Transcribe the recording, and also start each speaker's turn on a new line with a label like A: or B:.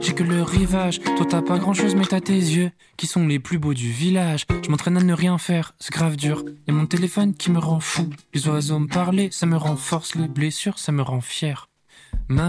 A: j'ai que le rivage. Toi t'as pas grand chose mais t'as tes yeux qui sont les plus beaux du village. Je m'entraîne à ne rien faire, c'est grave dur. Y'a mon téléphone qui me rend fou. Les oiseaux me parlent, ça me renforce. Les blessures, ça me rend fier.